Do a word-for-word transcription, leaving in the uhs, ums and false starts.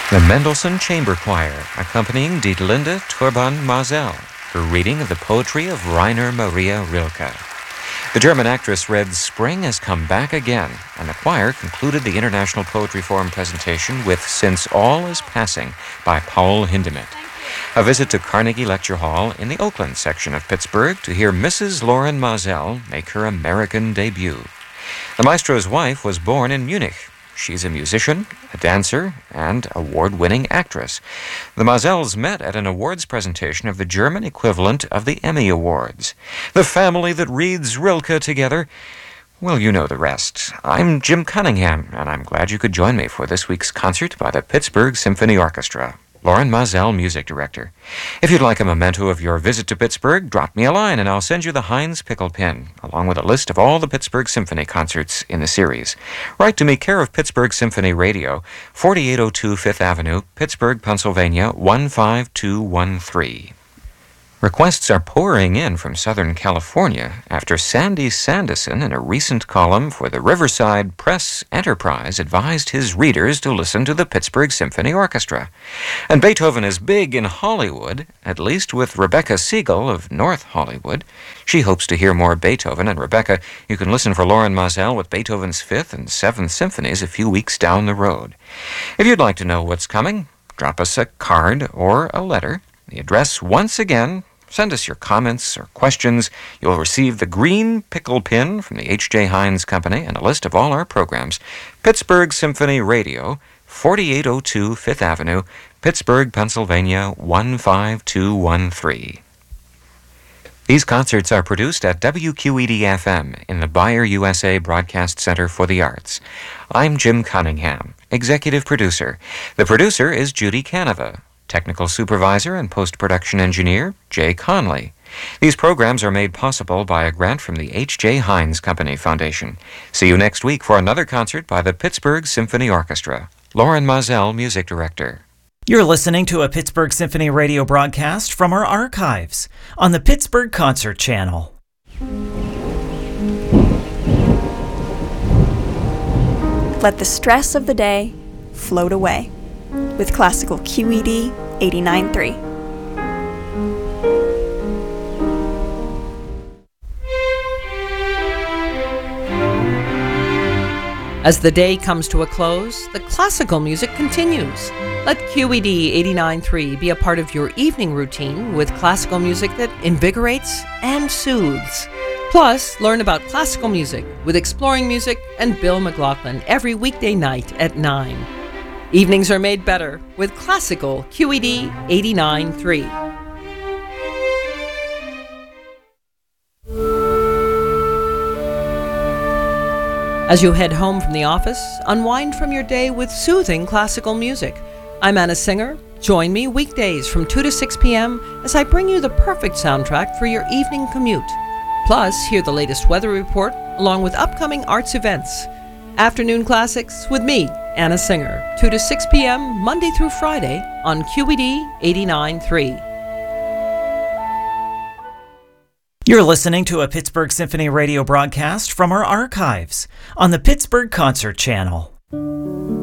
The Mendelssohn Chamber Choir, accompanying Dietlinde Turban-Mazel, her reading of the poetry of Rainer Maria Rilke. The German actress read Spring Has Come Back Again, and the choir concluded the International Poetry Forum presentation with Since All Is Passing by Paul Hindemith. A visit to Carnegie Lecture Hall in the Oakland section of Pittsburgh to hear Missus Lauren Mazel make her American debut. The maestro's wife was born in Munich. She's a musician, a dancer, and award-winning actress. The Mazels met at an awards presentation of the German equivalent of the Emmy Awards. The family that reads Rilke together, well, you know the rest. I'm Jim Cunningham, and I'm glad you could join me for this week's concert by the Pittsburgh Symphony Orchestra. Lauren Mazel, music director. If you'd like a memento of your visit to Pittsburgh, drop me a line and I'll send you the Heinz Pickle Pin, along with a list of all the Pittsburgh Symphony concerts in the series. Write to me, care of Pittsburgh Symphony Radio, forty-eight oh two Fifth Avenue, Pittsburgh, Pennsylvania, one five two one three. Requests are pouring in from Southern California after Sandy Sandison, in a recent column for the Riverside Press Enterprise, advised his readers to listen to the Pittsburgh Symphony Orchestra. And Beethoven is big in Hollywood, at least with Rebecca Siegel of North Hollywood. She hopes to hear more Beethoven, and Rebecca, you can listen for Lauren Mazel with Beethoven's Fifth and Seventh Symphonies a few weeks down the road. If you'd like to know what's coming, drop us a card or a letter. The address, once again, send us your comments or questions. You'll receive the green pickle pin from the H J Heinz Company and a list of all our programs. Pittsburgh Symphony Radio, forty-eight oh two Fifth Avenue, Pittsburgh, Pennsylvania, one five two one three. These concerts are produced at W Q E D F M in the Bayer U S A Broadcast Center for the Arts. I'm Jim Cunningham, executive producer. The producer is Judy Canova. Technical supervisor and post-production engineer, Jay Conley. These programs are made possible by a grant from the H J Heinz Company Foundation. See you next week for another concert by the Pittsburgh Symphony Orchestra. Lauren Mazel, music director. You're listening to a Pittsburgh Symphony Radio broadcast from our archives on the Pittsburgh Concert Channel. Let the stress of the day float away with classical Q E D eighty-nine point three. As the day comes to a close, the classical music continues. Let Q E D eighty-nine point three be a part of your evening routine with classical music that invigorates and soothes. Plus, learn about classical music with Exploring Music and Bill McLaughlin every weekday night at nine. Evenings are made better with classical Q E D eighty-nine point three. As you head home from the office, unwind from your day with soothing classical music. I'm Anna Singer. Join me weekdays from two to six p.m. as I bring you the perfect soundtrack for your evening commute. Plus, hear the latest weather report along with upcoming arts events. Afternoon Classics with me, Anna Singer, two to six p.m. Monday through Friday on Q E D eighty-nine point three. You're listening to a Pittsburgh Symphony Radio broadcast from our archives on the Pittsburgh Concert Channel.